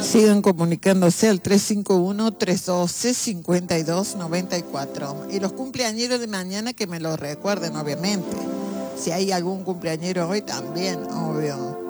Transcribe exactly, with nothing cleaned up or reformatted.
Sigan comunicándose al tres cinco uno, tres uno dos, cinco dos nueve cuatro. Y los cumpleañeros de mañana que me lo recuerden, obviamente. Si hay algún cumpleañero hoy también, obvio.